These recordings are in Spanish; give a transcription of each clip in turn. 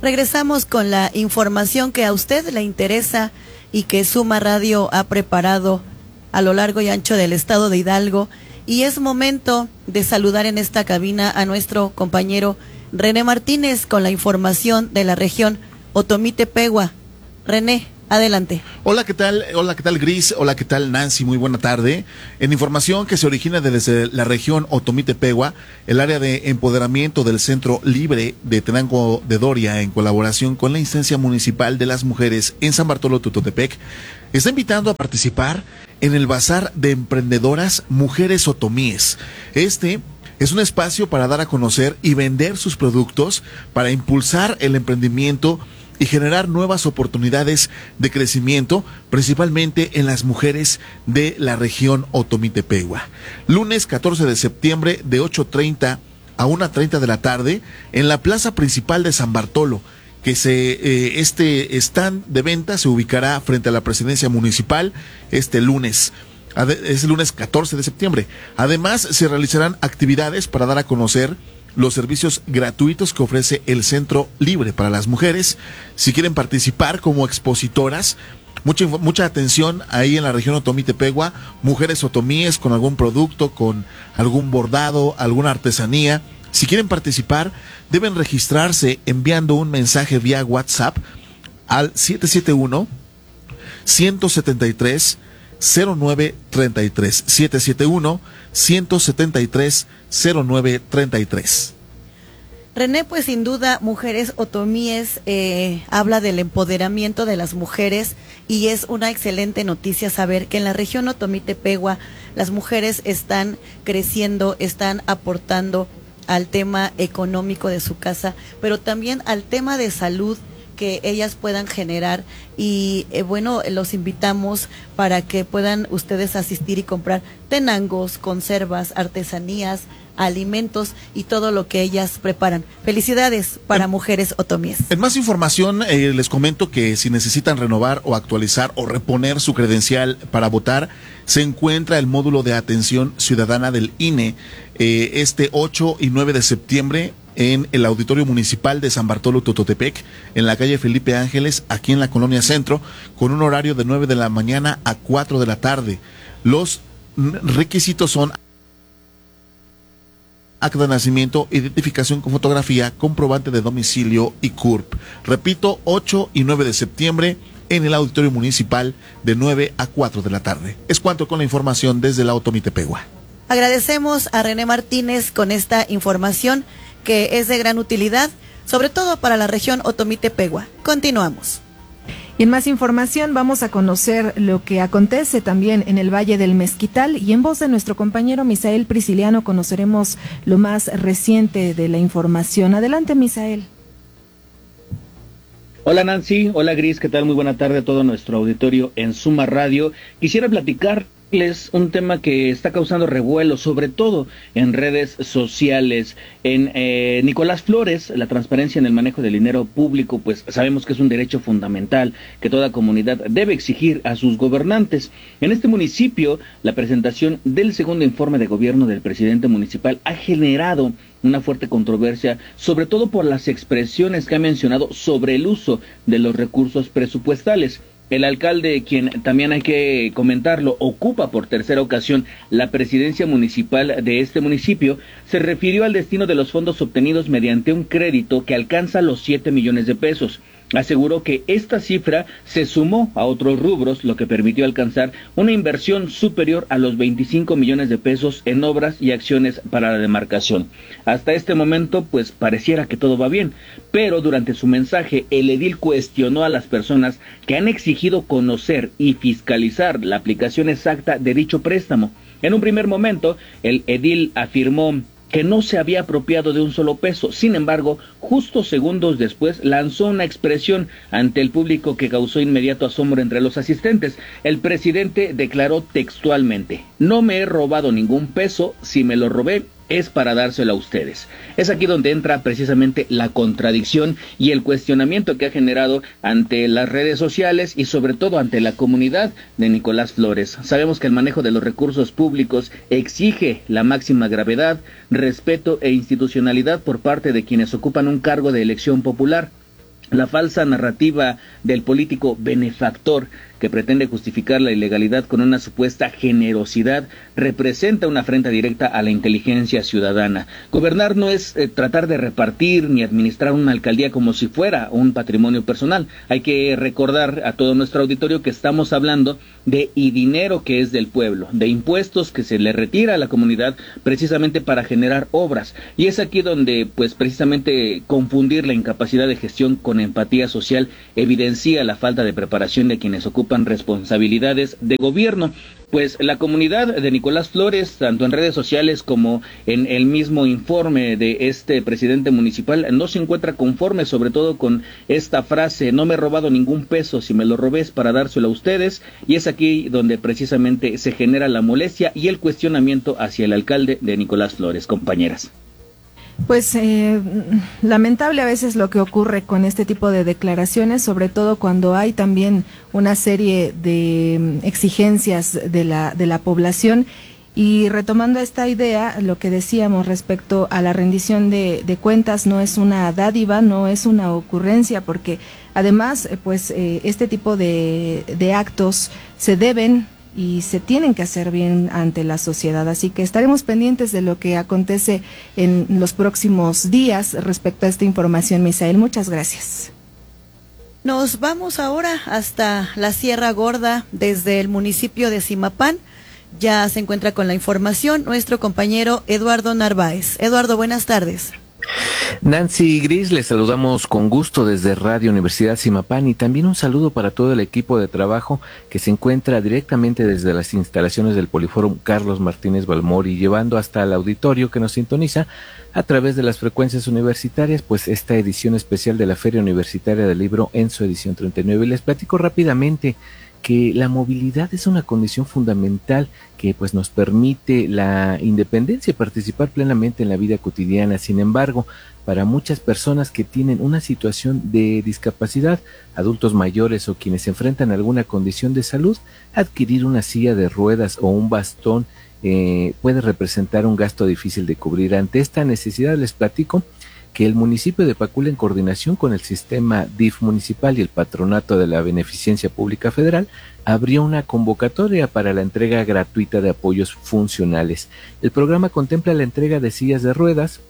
Regresamos con la información que a usted le interesa y que Suma Radio ha preparado a lo largo y ancho del estado de Hidalgo. Y es momento de saludar en esta cabina a nuestro compañero René Martínez con la información de la región Otomí-Tepehua. René, adelante. Hola, ¿qué tal? Hola, ¿qué tal, Gris? Hola, ¿qué tal, Nancy? Muy buena tarde. En información que se origina desde la región Otomí-Tepehua, el área de empoderamiento del Centro Libre de Tenango de Doria, en colaboración con la instancia municipal de las mujeres en San Bartolo Tututepec, está invitando a participar en el Bazar de Emprendedoras Mujeres Otomíes. Este es un espacio para dar a conocer y vender sus productos, para impulsar el emprendimiento y generar nuevas oportunidades de crecimiento, principalmente en las mujeres de la región Otomí-Tepehua. Lunes 14 de septiembre de 8:30 a 1:30 de la tarde en la plaza principal de San Bartolo, que este stand de venta se ubicará frente a la presidencia municipal este lunes. Es el lunes 14 de septiembre. Además, se realizarán actividades para dar a conocer los servicios gratuitos que ofrece el Centro Libre para las mujeres. Si quieren participar como expositoras, mucha atención ahí en la región Otomí-Tepehua, mujeres otomíes con algún producto, con algún bordado, alguna artesanía. Si quieren participar, deben registrarse enviando un mensaje vía WhatsApp al 771-173-0933, 771-173-0933. René, pues sin duda, Mujeres Otomíes habla del empoderamiento de las mujeres y es una excelente noticia saber que en la región Otomí-Tepehua las mujeres están creciendo, están aportando al tema económico de su casa, pero también al tema de salud que ellas puedan generar y bueno, los invitamos para que puedan ustedes asistir y comprar tenangos, conservas, artesanías, alimentos y todo lo que ellas preparan. Felicidades para Mujeres Otomíes. En más información, les comento que si necesitan renovar o actualizar o reponer su credencial para votar, se encuentra el módulo de atención ciudadana del INE este 8 y 9 de septiembre en el Auditorio Municipal de San Bartolo Tututepec, en la calle Felipe Ángeles, aquí en la Colonia Centro, con un horario de 9 de la mañana a 4 de la tarde. Los requisitos son acta de nacimiento, identificación con fotografía, comprobante de domicilio y CURP. Repito, 8 y 9 de septiembre en el Auditorio Municipal de 9 a 4 de la tarde. Es cuanto con la información desde la Otomí-Tepehua. Agradecemos a René Martínez con esta información que es de gran utilidad, sobre todo para la región Otomí-Tepehua. Continuamos. Y en más información vamos a conocer lo que acontece también en el Valle del Mezquital y en voz de nuestro compañero Misael Prisciliano conoceremos lo más reciente de la información. Adelante, Misael. Hola Nancy, hola Gris, ¿qué tal? Muy buena tarde a todo nuestro auditorio en Suma Radio. Quisiera platicarles un tema que está causando revuelo, sobre todo en redes sociales. En Nicolás Flores, la transparencia en el manejo del dinero público, pues sabemos que es un derecho fundamental que toda comunidad debe exigir a sus gobernantes. En este municipio, la presentación del segundo informe de gobierno del presidente municipal ha generado una fuerte controversia, sobre todo por las expresiones que ha mencionado sobre el uso de los recursos presupuestales. El alcalde, quien también hay que comentarlo, ocupa por tercera ocasión la presidencia municipal de este municipio, se refirió al destino de los fondos obtenidos mediante un crédito que alcanza los 7 millones de pesos. Aseguró que esta cifra se sumó a otros rubros, lo que permitió alcanzar una inversión superior a los 25 millones de pesos en obras y acciones para la demarcación. Hasta este momento, pues pareciera que todo va bien, pero durante su mensaje, el edil cuestionó a las personas que han exigido conocer y fiscalizar la aplicación exacta de dicho préstamo. En un primer momento, el edil afirmó que no se había apropiado de un solo peso. Sin embargo, justo segundos después lanzó una expresión ante el público que causó inmediato asombro entre los asistentes. El presidente declaró textualmente: "No me he robado ningún peso, si me lo robé es para dárselo a ustedes". Es aquí donde entra precisamente la contradicción y el cuestionamiento que ha generado ante las redes sociales y sobre todo ante la comunidad de Nicolás Flores. Sabemos que el manejo de los recursos públicos exige la máxima gravedad, respeto e institucionalidad por parte de quienes ocupan un cargo de elección popular. La falsa narrativa del político benefactor que pretende justificar la ilegalidad con una supuesta generosidad representa una afrenta directa a la inteligencia ciudadana. Gobernar no es tratar de repartir ni administrar una alcaldía como si fuera un patrimonio personal. Hay que recordar a todo nuestro auditorio que estamos hablando de dinero que es del pueblo, de impuestos que se le retira a la comunidad precisamente para generar obras. Y es aquí donde, pues precisamente confundir la incapacidad de gestión con empatía social evidencia la falta de preparación de quienes ocupan responsabilidades de gobierno. Pues la comunidad de Nicolás Flores, tanto en redes sociales como en el mismo informe de este presidente municipal, no se encuentra conforme, sobre todo con esta frase: no me he robado ningún peso, si me lo robé es para dárselo a ustedes, y es aquí donde precisamente se genera la molestia y el cuestionamiento hacia el alcalde de Nicolás Flores, compañeras. Pues lamentable a veces lo que ocurre con este tipo de declaraciones, sobre todo cuando hay también una serie de exigencias de la población. Y retomando esta idea, lo que decíamos respecto a la rendición de cuentas, no es una dádiva, no es una ocurrencia, porque además pues este tipo de actos se deben y se tienen que hacer bien ante la sociedad. Así que estaremos pendientes de lo que acontece en los próximos días respecto a esta información, Misael. Muchas gracias. Nos vamos ahora hasta la Sierra Gorda, desde el municipio de Zimapán. Ya se encuentra con la información nuestro compañero Eduardo Narváez. Eduardo, buenas tardes. Nancy Gris, les saludamos con gusto desde Radio Universidad Zimapán y también un saludo para todo el equipo de trabajo que se encuentra directamente desde las instalaciones del Poliforum Carlos Martínez Balmori, llevando hasta el auditorio que nos sintoniza a través de las frecuencias universitarias, pues esta edición especial de la Feria Universitaria del Libro en su edición 39. Y les platico rápidamente que la movilidad es una condición fundamental que pues nos permite la independencia y participar plenamente en la vida cotidiana. Sin embargo, para muchas personas que tienen una situación de discapacidad, adultos mayores o quienes enfrentan alguna condición de salud, adquirir una silla de ruedas o un bastón puede representar un gasto difícil de cubrir. Ante esta necesidad les platico que el municipio de Pacula, en coordinación con el sistema DIF municipal y el Patronato de la Beneficencia Pública Federal, abrió una convocatoria para la entrega gratuita de apoyos funcionales. El programa contempla la entrega de sillas de ruedas,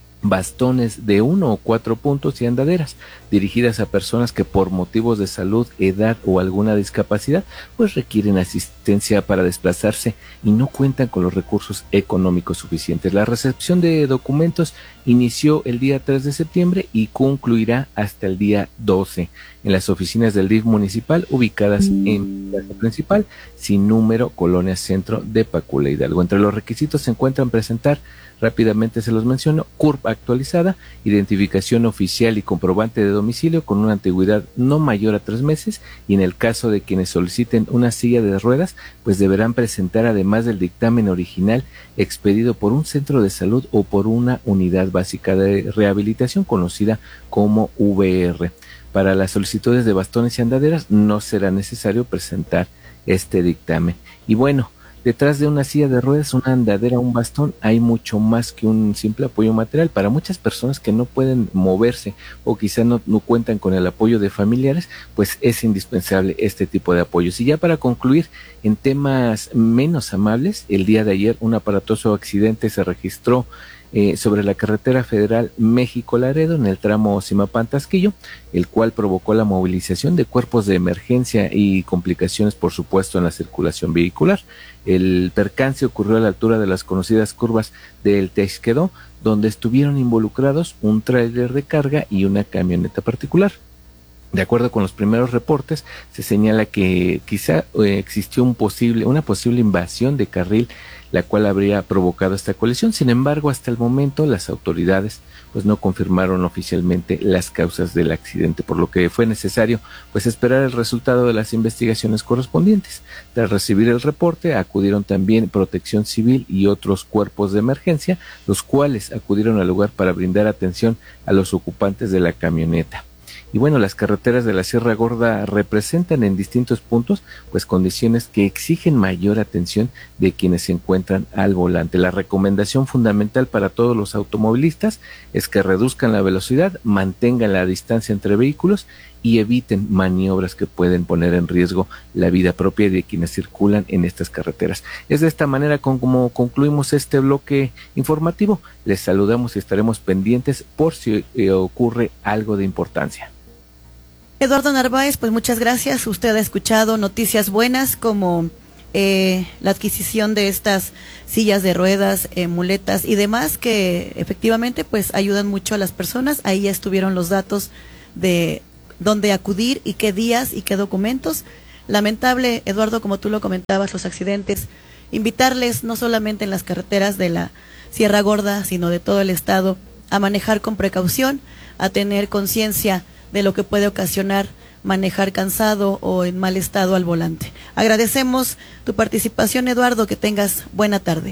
bastones de 1 o 4 puntos y andaderas, dirigidas a personas que por motivos de salud, edad o alguna discapacidad, pues requieren asistencia para desplazarse y no cuentan con los recursos económicos suficientes. La recepción de documentos inició el día 3 de septiembre y concluirá hasta el día 12 en las oficinas del DIF municipal ubicadas en Plaza Principal, sin número, Colonia Centro de Pacula, Hidalgo. Entre los requisitos se encuentran presentar, rápidamente se los menciono, CURP actualizada, identificación oficial y comprobante de domicilio con una antigüedad no mayor a 3 meses, y en el caso de quienes soliciten una silla de ruedas, pues deberán presentar, además del dictamen original expedido por un centro de salud o por una unidad básica de rehabilitación conocida como VR. Para las solicitudes de bastones y andaderas no será necesario presentar este dictamen. Y bueno, detrás de una silla de ruedas, una andadera, un bastón, hay mucho más que un simple apoyo material. Para muchas personas que no pueden moverse o quizá no cuentan con el apoyo de familiares, pues es indispensable este tipo de apoyos. Y ya para concluir, en temas menos amables, el día de ayer un aparatoso accidente se registró sobre la carretera federal México-Laredo en el tramo Zimapán-Tasquillo, el cual provocó la movilización de cuerpos de emergencia y complicaciones, por supuesto, en la circulación vehicular. El percance ocurrió a la altura de las conocidas curvas del Texquedó, donde estuvieron involucrados un tráiler de carga y una camioneta particular. De acuerdo con los primeros reportes, se señala que quizá existió una posible invasión de carril, la cual habría provocado esta colisión. Sin embargo, hasta el momento las autoridades pues no confirmaron oficialmente las causas del accidente, por lo que fue necesario pues esperar el resultado de las investigaciones correspondientes. Tras recibir el reporte, acudieron también Protección Civil y otros cuerpos de emergencia, los cuales acudieron al lugar para brindar atención a los ocupantes de la camioneta. Y bueno, las carreteras de la Sierra Gorda representan en distintos puntos pues condiciones que exigen mayor atención de quienes se encuentran al volante. La recomendación fundamental para todos los automovilistas es que reduzcan la velocidad, mantengan la distancia entre vehículos y eviten maniobras que pueden poner en riesgo la vida propia de quienes circulan en estas carreteras. Es de esta manera como concluimos este bloque informativo. Les saludamos y estaremos pendientes por si ocurre algo de importancia. Eduardo Narváez, pues muchas gracias. Usted ha escuchado noticias buenas como la adquisición de estas sillas de ruedas, muletas y demás que efectivamente pues ayudan mucho a las personas. Ahí ya estuvieron los datos de dónde acudir y qué días y qué documentos. Lamentable, Eduardo, como tú lo comentabas, los accidentes. Invitarles no solamente en las carreteras de la Sierra Gorda, sino de todo el estado, a manejar con precaución, a tener conciencia de lo que puede ocasionar manejar cansado o en mal estado al volante. Agradecemos tu participación, Eduardo, que tengas buena tarde.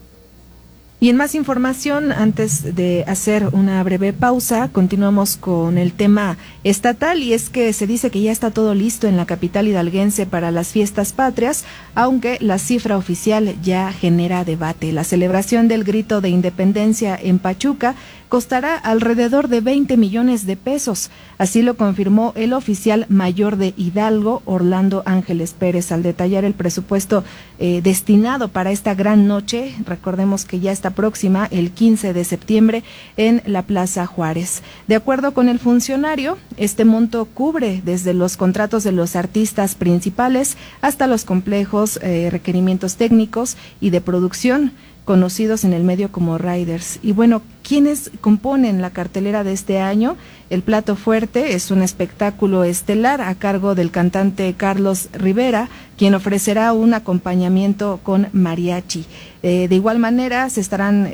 Y en más información, antes de hacer una breve pausa, continuamos con el tema estatal, y es que se dice que ya está todo listo en la capital hidalguense para las fiestas patrias, aunque la cifra oficial ya genera debate. La celebración del Grito de Independencia en Pachuca costará alrededor de 20 millones de pesos. Así lo confirmó el oficial mayor de Hidalgo, Orlando Ángeles Pérez, al detallar el presupuesto destinado para esta gran noche. Recordemos que ya está próxima, el 15 de septiembre, en la Plaza Juárez. De acuerdo con el funcionario, este monto cubre desde los contratos de los artistas principales hasta los complejos requerimientos técnicos y de producción, conocidos en el medio como riders. Y bueno, ¿quiénes componen la cartelera de este año? El plato fuerte es un espectáculo estelar a cargo del cantante Carlos Rivera, quien ofrecerá un acompañamiento con mariachi. De igual manera se estarán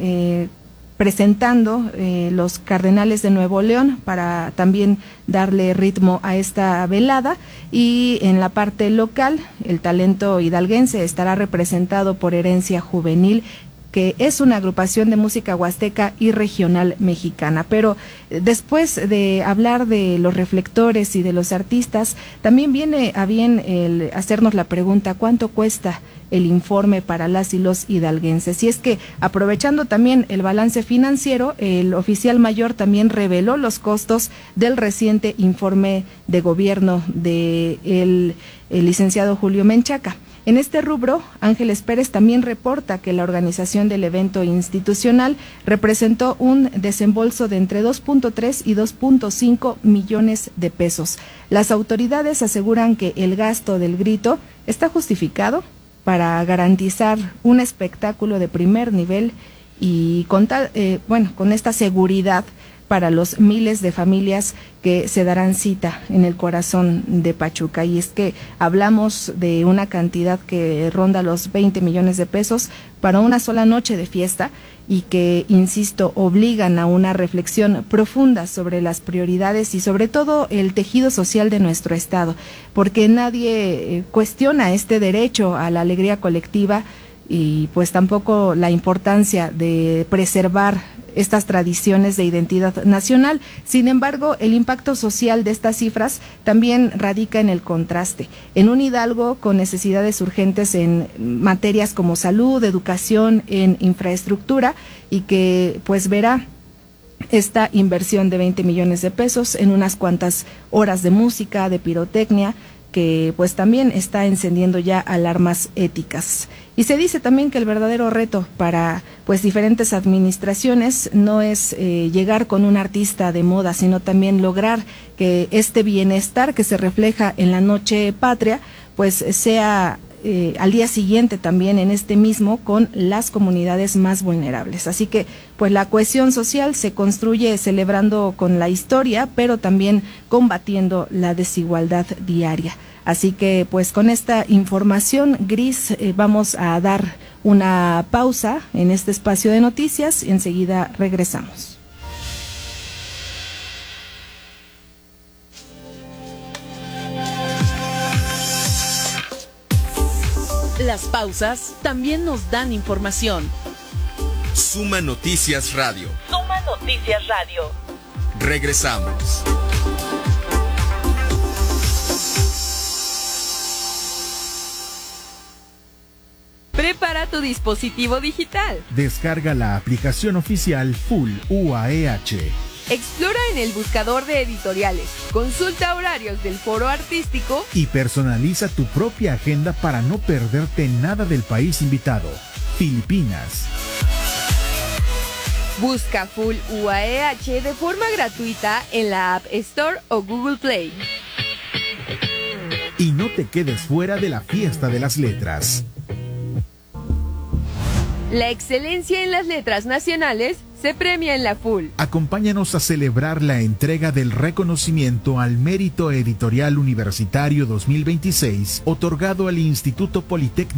presentando los Cardenales de Nuevo León para también darle ritmo a esta velada, y en la parte local el talento hidalguense estará representado por Herencia Juvenil, que es una agrupación de música huasteca y regional mexicana. Pero después de hablar de los reflectores y de los artistas, también viene a bien el hacernos la pregunta: ¿cuánto cuesta el informe para las y los hidalguenses? Y es que, aprovechando también el balance financiero, el oficial mayor también reveló los costos del reciente informe de gobierno de el licenciado Julio Menchaca. En este rubro, Ángeles Pérez también reporta que la organización del evento institucional representó un desembolso de entre 2.3 y 2.5 millones de pesos. Las autoridades aseguran que el gasto del grito está justificado para garantizar un espectáculo de primer nivel y con esta seguridad para los miles de familias que se darán cita en el corazón de Pachuca. Y es que hablamos de una cantidad que ronda los 20 millones de pesos para una sola noche de fiesta, y que, insisto, obligan a una reflexión profunda sobre las prioridades y sobre todo el tejido social de nuestro estado, porque nadie cuestiona este derecho a la alegría colectiva y pues tampoco la importancia de preservar estas tradiciones de identidad nacional. Sin embargo, el impacto social de estas cifras también radica en el contraste. En un Hidalgo con necesidades urgentes en materias como salud, educación, en infraestructura, y que pues verá esta inversión de 20 millones de pesos en unas cuantas horas de música, de pirotecnia, que pues también está encendiendo ya alarmas éticas. Y se dice también que el verdadero reto para pues diferentes administraciones no es llegar con un artista de moda, sino también lograr que este bienestar que se refleja en la noche patria pues sea al día siguiente también en este mismo con las comunidades más vulnerables. Así que pues la cohesión social se construye celebrando con la historia, pero también combatiendo la desigualdad diaria. Así que pues con esta información, Gris, vamos a dar una pausa en este espacio de noticias y enseguida regresamos. Las pausas también nos dan información. Suma Noticias Radio. Suma Noticias Radio. Regresamos. para tu dispositivo digital. Descarga la aplicación oficial Full UAEH. Explora en el buscador de editoriales, consulta horarios del foro artístico y personaliza tu propia agenda para no perderte nada del país invitado, Filipinas. Busca Full UAEH de forma gratuita en la App Store o Google Play. Y no te quedes fuera de la fiesta de las letras. La excelencia en las letras nacionales se premia en la Full. Acompáñanos a celebrar la entrega del reconocimiento al Mérito Editorial Universitario 2026, otorgado al Instituto Politécnico